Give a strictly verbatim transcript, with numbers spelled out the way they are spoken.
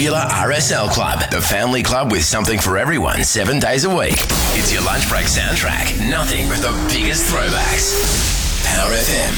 popular R S L Club, the family club with something for everyone seven days a week. It's your lunch break soundtrack. Nothing but the biggest throwbacks. Power F M.